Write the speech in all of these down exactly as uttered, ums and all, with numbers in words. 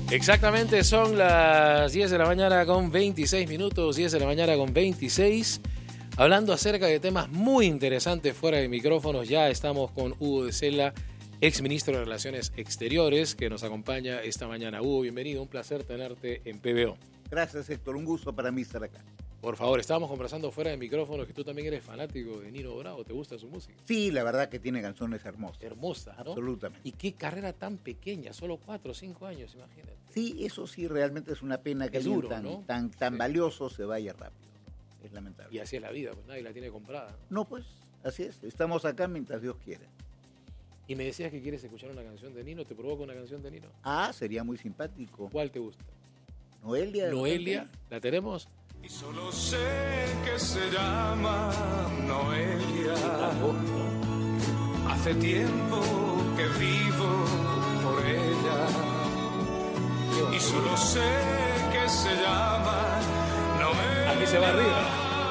Exactamente, son las diez de la mañana con veintiséis minutos, diez de la mañana con veintiséis. Hablando acerca de temas muy interesantes fuera de micrófonos, ya estamos con Hugo de Cela, ex ministro de Relaciones Exteriores, que nos acompaña esta mañana. Hugo, bienvenido, un placer tenerte en P B O. Gracias, Héctor, un gusto para mí estar acá. Por favor, estábamos conversando fuera de micrófonos que tú también eres fanático de Nino Bravo, ¿te gusta su música? Sí, la verdad que tiene canciones hermosas. Hermosas, ¿no? Absolutamente. Y qué carrera tan pequeña, solo cuatro o cinco años, imagínate. Sí, eso sí, realmente es una pena que es alguien duro, tan, ¿no? tan, tan sí. valioso se vaya rápido. Es lamentable. Y así es la vida, pues nadie la tiene comprada. No, pues, así es. Estamos acá mientras Dios quiere. Y me decías que quieres escuchar una canción de Nino, ¿te provoca una canción de Nino? Ah, sería muy simpático. ¿Cuál te gusta? Noelia. Noelia, ¿la tenemos? Y solo sé que se llama Noelia. Oh, ¿no? Hace tiempo que vivo por ella. Y solo sé que se llama Noelia. Aquí se va arriba.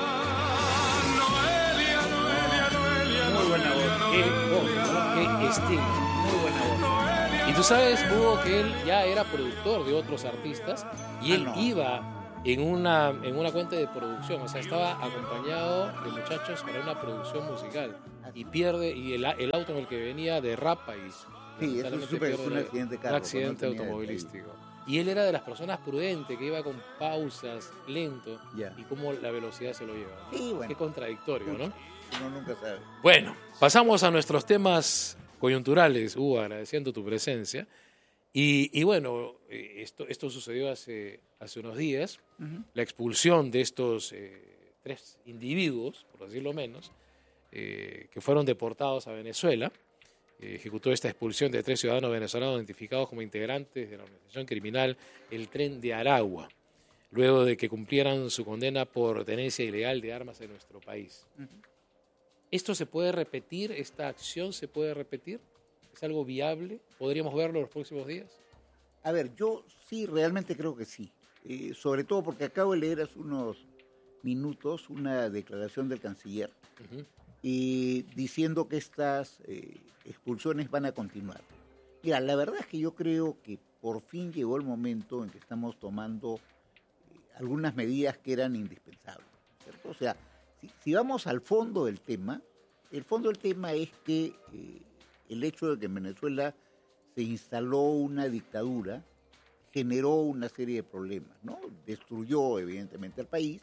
Noelia, Noelia, Noelia. Muy buena voz. Qué voz, ¿no? Qué estilo. Muy buena voz. Y tú sabes, Hugo, que él ya era productor de otros artistas y él Ah, no. iba en una, en una cuenta de producción, o sea, estaba acompañado de muchachos para una producción musical y pierde, y el, el auto en el que venía derrapa y Sí, eso es súper, es un pierde accidente de un carro, accidente no tenía automovilístico. Y él era de las personas prudentes, que iba con pausas, lento, Ya. y cómo la velocidad se lo lleva. Sí, bueno. Qué contradictorio, ¿no? Uno nunca sabe. Bueno, pasamos a nuestros temas coyunturales, Hugo, agradeciendo tu presencia. Y, y bueno, eh, esto, esto sucedió hace, hace unos días, Uh-huh. la expulsión de estos eh, tres individuos, por decirlo menos, eh, que fueron deportados a Venezuela. Eh, ejecutó esta expulsión de tres ciudadanos venezolanos identificados como integrantes de la organización criminal El Tren de Aragua, luego de que cumplieran su condena por tenencia ilegal de armas en nuestro país. Uh-huh. ¿Esto se puede repetir? ¿Esta acción se puede repetir? ¿Es algo viable? ¿Podríamos verlo en los próximos días? A ver, yo sí, realmente creo que sí. Eh, sobre todo porque acabo de leer hace unos minutos una declaración del canciller Uh-huh. eh, diciendo que estas eh, expulsiones van a continuar. Mira, la verdad es que yo creo que por fin llegó el momento en que estamos tomando eh, algunas medidas que eran indispensables, ¿cierto? O sea, si, si vamos al fondo del tema, el fondo del tema es que eh, el hecho de que en Venezuela se instaló una dictadura generó una serie de problemas, ¿no? Destruyó evidentemente al país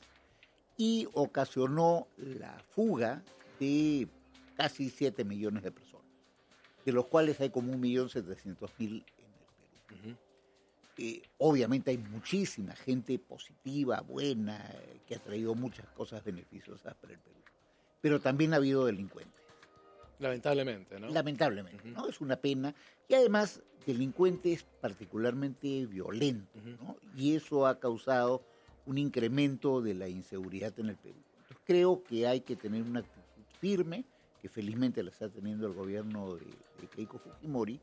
y ocasionó la fuga de casi siete millones de personas, de los cuales hay como un millón setecientos mil en el Perú. Uh-huh. Eh, obviamente hay muchísima gente positiva, buena, eh, que ha traído muchas cosas beneficiosas para el Perú, pero también ha habido delincuentes. Lamentablemente, ¿no? Lamentablemente, Uh-huh. ¿no? Es una pena. Y además, delincuentes particularmente violentos, Uh-huh. ¿no? Y eso ha causado un incremento de la inseguridad en el Perú. Entonces, creo que hay que tener una actitud firme, que felizmente la está teniendo el gobierno de, de Keiko Fujimori,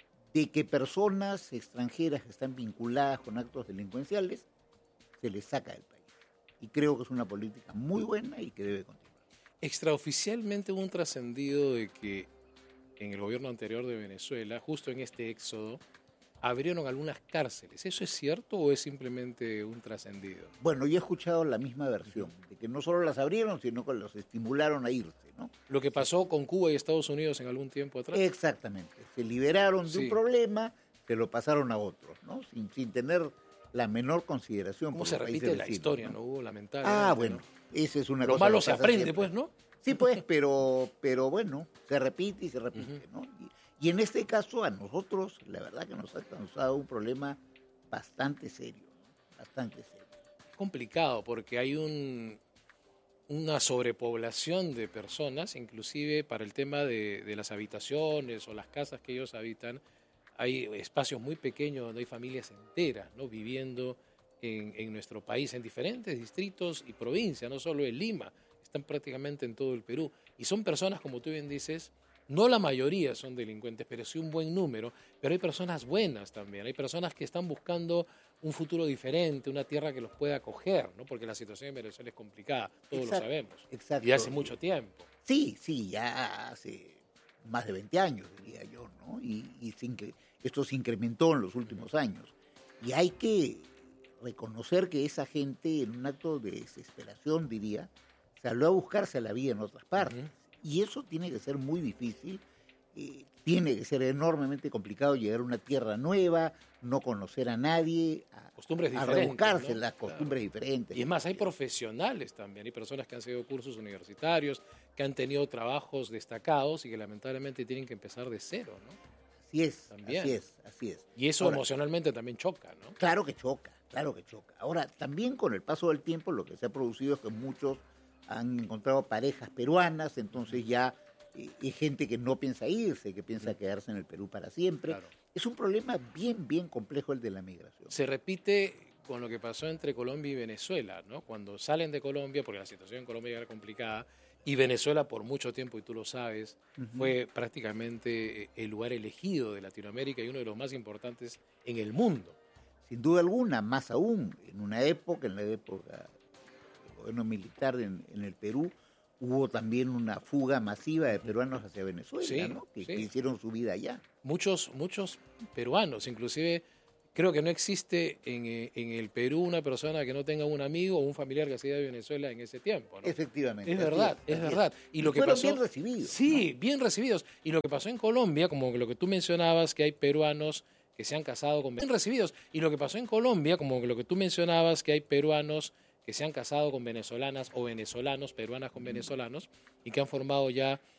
de que personas extranjeras que están vinculadas con actos delincuenciales se les saca del país. Y creo que es una política muy buena y que debe continuar. Extraoficialmente hubo un trascendido de que en el gobierno anterior de Venezuela, justo en este éxodo, abrieron algunas cárceles. ¿Eso es cierto o es simplemente un trascendido? Bueno, yo he escuchado la misma versión, de que no solo las abrieron, sino que los estimularon a irse, ¿no? Lo que pasó con Cuba y Estados Unidos en algún tiempo atrás. Exactamente. Se liberaron de Sí. un problema, se lo pasaron a otros, ¿no? Sin, sin tener la menor consideración. ¿Cómo por se los repite países la vecinos, historia, no hubo? Lamentable. Ah, bueno, esa es una Lo cosa malo que se pasa aprende, siempre. pues, ¿no? Sí, pues, pero, pero bueno, se repite y se repite, Uh-huh. ¿no? Y, y en este caso a nosotros, la verdad que nos ha causado un problema bastante serio, ¿no? Bastante serio. Es complicado porque hay un, una sobrepoblación de personas, inclusive para el tema de, de las habitaciones o las casas que ellos habitan. Hay espacios muy pequeños donde hay familias enteras, ¿no? Viviendo en, en nuestro país, en diferentes distritos y provincias, no solo en Lima, están prácticamente en todo el Perú. Y son personas, como tú bien dices, no la mayoría son delincuentes, pero sí un buen número, pero hay personas buenas también, hay personas que están buscando un futuro diferente, una tierra que los pueda acoger, ¿no? Porque la situación en Venezuela es complicada, todos Exacto, lo sabemos, exacto. y hace mucho tiempo. Sí, sí, ya hace más de veinte años, diría yo, ¿no? Y, y sin que esto se incrementó en los últimos años. Y hay que reconocer que esa gente, en un acto de desesperación, diría, salió a buscarse la vida en otras partes. Uh-huh. Y eso tiene que ser muy difícil, eh, tiene que ser enormemente complicado llegar a una tierra nueva, no conocer a nadie, a, costumbres a diferentes, rebuscarse ¿no? las costumbres claro. diferentes. Y es más, hay profesionales también, hay personas que han seguido cursos universitarios, que han tenido trabajos destacados y que lamentablemente tienen que empezar de cero, ¿no? Así es, también. así es, así es. Y eso Ahora, emocionalmente también choca, ¿no? Claro que choca, claro que choca. Ahora, también con el paso del tiempo lo que se ha producido es que muchos han encontrado parejas peruanas, entonces ya eh, hay gente que no piensa irse, que piensa quedarse en el Perú para siempre. Claro. Es un problema bien, bien complejo el de la migración. Se repite con lo que pasó entre Colombia y Venezuela, ¿no? Cuando salen de Colombia, porque la situación en Colombia era complicada, y Venezuela por mucho tiempo, y tú lo sabes, uh-huh. fue prácticamente el lugar elegido de Latinoamérica y uno de los más importantes en el mundo. Sin duda alguna, más aún, en una época, en la época del gobierno militar en, en el Perú, hubo también una fuga masiva de peruanos hacia Venezuela, sí, ¿no? que, sí. que hicieron su vida allá. Muchos, muchos peruanos, inclusive... Creo que no existe en, en el Perú una persona que no tenga un amigo o un familiar que se haya ido de Venezuela en ese tiempo, ¿no? Efectivamente. Es verdad, es, es verdad. Y, y lo que fueron pasó, bien recibidos. Sí, ¿no? bien recibidos. Y lo que pasó en Colombia, como lo que tú mencionabas, que hay peruanos que se han casado con... Bien recibidos. Y lo que pasó en Colombia, como lo que tú mencionabas, que hay peruanos que se han casado con venezolanas o venezolanos, peruanas con venezolanos, y que han formado ya